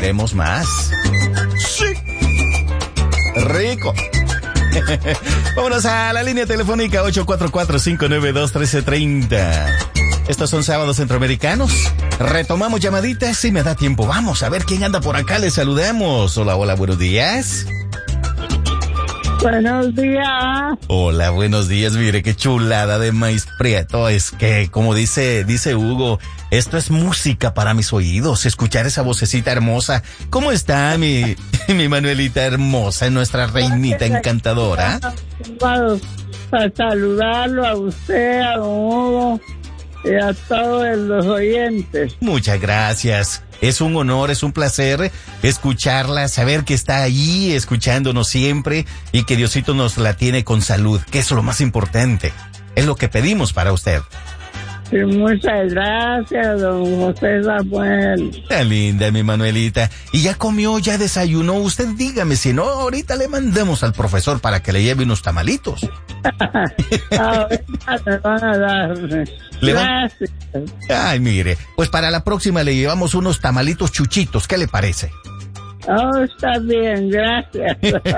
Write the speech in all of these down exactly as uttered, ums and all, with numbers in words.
queremos más. Sí. Rico. Vámonos a la línea telefónica ocho cuatro cuatro, cinco nueve dos, uno tres tres cero. Estos son sábados centroamericanos. Retomamos llamaditas si me da tiempo. Vamos a ver quién anda por acá. Les saludamos. Hola, hola, buenos días. Buenos días. Hola, buenos días. Mire qué chulada de maíz prieto. Es que, como dice, dice Hugo, esto es música para mis oídos. Escuchar esa vocecita hermosa. ¿Cómo está mi, mi Manuelita hermosa, nuestra reinita encantadora? Vamos a saludarlo a usted, a Hugo y a todos los oyentes. Muchas gracias. Es un honor, es un placer escucharla, saber que está ahí escuchándonos siempre y que Diosito nos la tiene con salud, que es lo más importante. Es lo que pedimos para usted. Sí, muchas gracias, don José Samuel. Está linda, mi Manuelita. ¿Y ya comió, ya desayunó? Usted dígame, si no, ahorita le mandamos al profesor para que le lleve unos tamalitos. Ahorita te van a dar. Gracias. Ay, mire, pues para la próxima le llevamos unos tamalitos chuchitos, ¿qué le parece? Oh, está bien, gracias.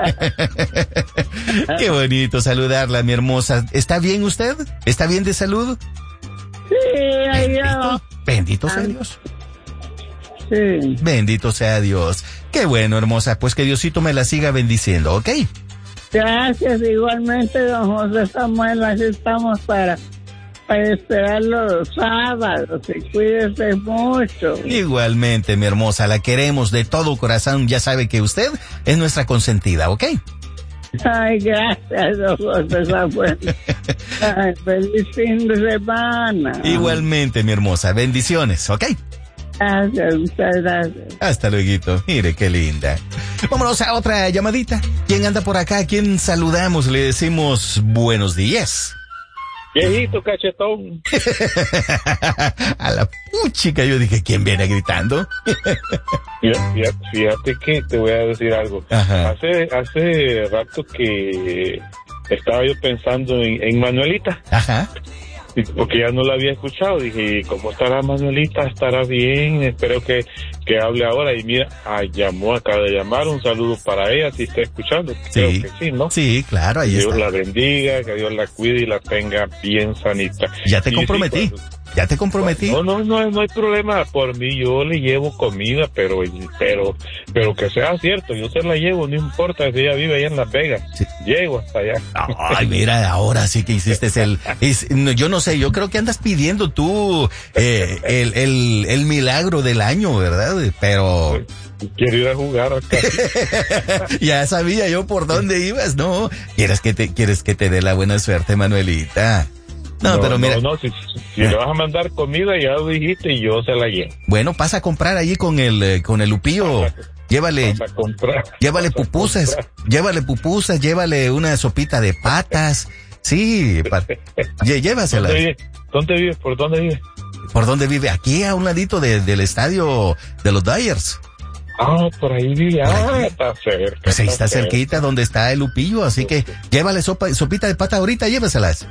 Qué bonito saludarla, mi hermosa. ¿Está bien usted? ¿Está bien de salud? Sí, ahí va. Bendito sea Dios. Sí. Bendito sea Dios. Qué bueno, hermosa. Pues que Diosito me la siga bendiciendo, ¿ok? Gracias, igualmente, don José Samuel. Aquí estamos para, para esperar los sábados. Y cuídese mucho. Igualmente, mi hermosa. La queremos de todo corazón. Ya sabe que usted es nuestra consentida, ¿ok? Ay, gracias, don José Samuel. Ay, feliz fin de semana. Igualmente, mi hermosa. Bendiciones, ¿ok? Gracias, muchas gracias. Hasta luego. Mire qué linda. Vámonos a otra llamadita. ¿Quién anda por acá? ¿A quién saludamos? Le decimos buenos días. Viejito cachetón. A la puchica, yo dije, ¿quién viene gritando? Fíjate, fíjate que te voy a decir algo. Ajá. Hace hace rato que estaba yo pensando en, en Manuelita. Ajá. Porque ya no la había escuchado. Dije, ¿cómo estará Manuelita? ¿Estará bien? Espero que, que hable ahora. Y mira, ah, llamó, acaba de llamar. Un saludo para ella, si está escuchando. Sí. Creo que sí, ¿no? Sí, claro, ahí Dios está. la bendiga, que Dios la cuide y la tenga bien sanita. Ya te Y comprometí. sí, cuando, Ya te comprometí. No, no, no, no hay problema. Por mí yo le llevo comida, pero, pero, pero que sea cierto. Yo se la llevo, no importa si ella vive allá en Las Vegas. Sí. Llego hasta allá. Ay, mira, ahora sí que hiciste el, es, no, yo no sé, yo creo que andas pidiendo tú eh, el, el, el milagro del año, ¿verdad? Pero quiero ir a jugar acá. ya sabía yo por dónde ibas, ¿no? ¿Quieres que te, quieres que te dé la buena suerte, Manuelita? No, no pero mira. No, no, si, si le vas a mandar comida, ya lo dijiste y yo se la llevo. Bueno, pasa a comprar allí con el, eh, con el Lupillo. Llévale, Vas a comprar, llévale vas a pupusas, comprar. llévale pupusas, llévale una sopita de patas. Sí, pa, lle- llévasela. ¿Dónde vives? ¿Dónde vives? ¿Por dónde vives? ¿Por dónde vive? Aquí a un ladito de, del estadio de los Dyers. Ah, por ahí vive. Por Ah, aquí. está cerca. Pues ahí está cerquita donde está el Lupillo, así que llévale sopa, sopita de pata ahorita, llévaselas.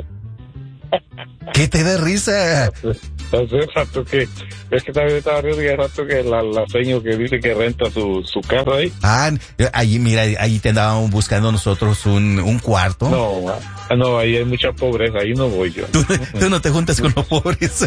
¿Qué te da risa? Hace rato que, es que también estaba riendo y hace rato que la, la seño que dice que renta su, su carro ahí. Ah, allí, mira, ahí te andábamos buscando nosotros un, un cuarto. No, ah, no, ahí hay mucha pobreza, ahí no voy yo. Tú, tú no te juntas con los pobres.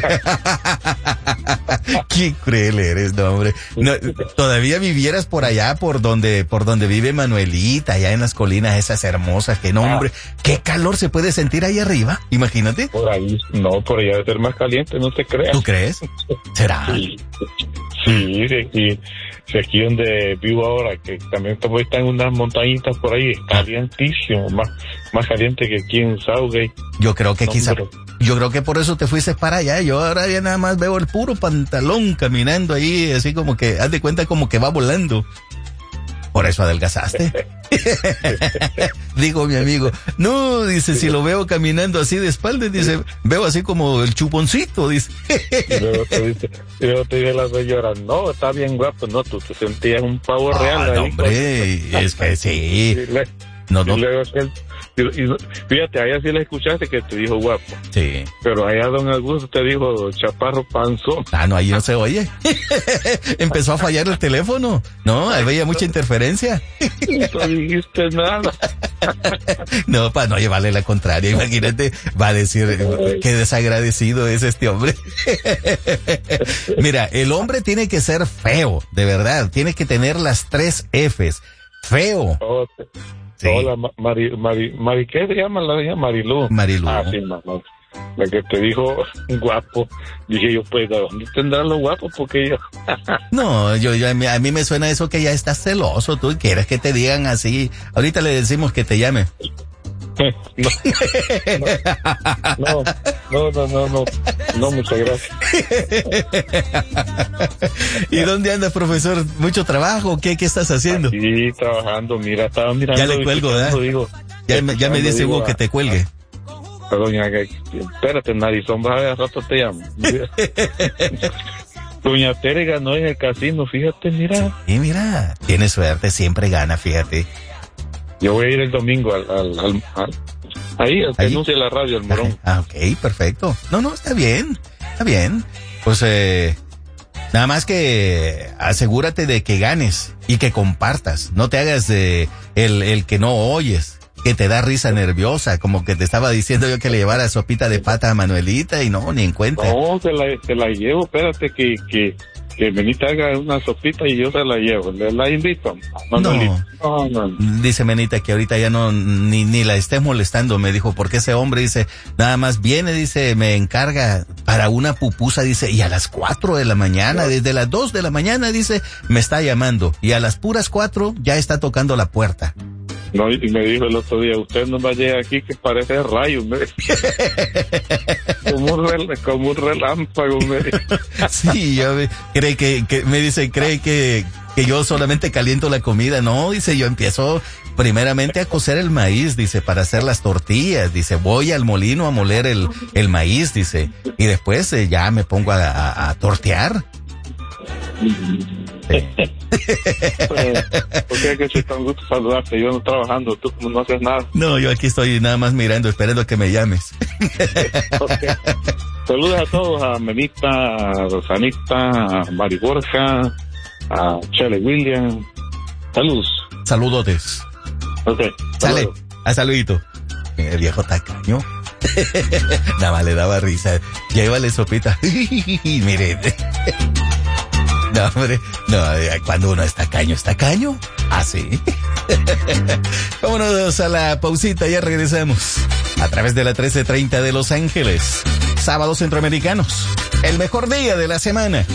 Qué cruel eres, no, hombre. No, todavía vivieras por allá, por donde, por donde vive Manuelita, allá en las colinas esas hermosas, que no, hombre, qué calor se puede sentir ahí arriba, imagínate. Por ahí, no, por allá debe ser más caliente, no te creas. ¿Tú crees? ¿Será? Sí, sí, de aquí, de aquí donde vivo ahora, que también está en unas montañitas por ahí, es calientísimo, más, más caliente que aquí en Southgate. Yo creo que No, quizá, pero- yo creo que por eso te fuiste para allá. Yo ahora ya nada más veo el puro pantalón caminando ahí, así como que, haz de cuenta como que va volando. Por eso adelgazaste. Digo mi amigo, no, dice, si lo veo caminando así de espaldas, dice, veo así como el chuponcito, dice. Y luego te dice, y luego te dice la señora, no, está bien guapo, no, tú te sentías un pavo real Ah, no, ahí. hombre, es que sí. Le, No, no. Y luego aquel, y, y, fíjate, a ella sí la escuchaste que te dijo guapo. Sí. Pero allá don Augusto te dijo chaparro panzón. Ah, no, ahí no se oye. Empezó a fallar el teléfono. No, había mucha interferencia. No dijiste nada. No, para no llevarle la contraria. Imagínate, va a decir, qué desagradecido es este hombre. Mira, el hombre tiene que ser feo, de verdad. Tiene que tener las tres Fs. Feo. Oh, sí. Hola, Mari, Mari, Mari, ¿qué se llama? La llama Marilú. Marilú. Ah, sí, mamá. La que te dijo guapo. Dije yo, pues, ¿de dónde tendrán los guapos? Porque yo... No, yo, yo, a mí, a mí me suena eso que ya estás celoso. Tú quieres que te digan así. Ahorita le decimos que te llame. No, no, no, no, no, no, no, muchas gracias. ¿Y dónde andas, profesor? ¿Mucho trabajo? ¿Qué, qué estás haciendo? Sí, trabajando, mira, estaba mirando. Ya le cuelgo, ¿verdad? Digo, ya me, ya me dice Hugo que te cuelgue. Doña, espérate, narizón, vas a ver, al rato te llamo. Doña Tere ganó en el casino, fíjate, mira. Y mira, tiene suerte, siempre gana, fíjate. Yo voy a ir el domingo al, al, al, al ahí, al que anuncia la radio, el Morón. Ah, ok, perfecto. No, no, está bien, está bien. Pues, eh, nada más que asegúrate de que ganes y que compartas. No te hagas eh, el, el que no oyes, que te da risa nerviosa, como que te estaba diciendo yo que le llevara sopita de pata a Manuelita y no, ni en cuenta. No, te la, te la llevo, espérate que, que, que Menita haga una sopita y yo se la llevo. ¿Le la invito? No, no, no, no. Dice Menita que ahorita ya no, ni, ni la estés molestando, me dijo, porque ese hombre dice, nada más viene, dice, me encarga para una pupusa, dice, y a las cuatro de la mañana, desde las dos de la mañana, dice, me está llamando, y a las puras cuatro ya está tocando la puerta. No, y me dijo el otro día, usted no va a llegar aquí que parece rayo, me como, un rel, como un relámpago, me dijo. Sí, yo me, cree que, que, me dice, cree que, que yo solamente caliento la comida. No, dice, yo empiezo primeramente a cocer el maíz, dice, para hacer las tortillas, dice, voy al molino a moler el, el maíz, dice, y después eh, ya me pongo a, a, a tortear. Sí. Pues, ¿por qué es que soy tan gusto saludarte? Yo no trabajando, tú como no haces nada. No, yo aquí estoy nada más mirando, esperando a que me llames. Okay. Saludos a todos, a Menita, a Rosanita, a Mari Borja, a Chele William. Saludos. Saludotes. Ok. Sale, Saludos. a saludito. El viejo tacaño. Nada más le daba risa. Llévale sopita. Mire. No, hombre, no, cuando uno es tacaño, es tacaño. Ah, sí. Vámonos a la pausita, ya regresamos. A través de la trece treinta de Los Ángeles. Sábados Centroamericanos. El mejor día de la semana.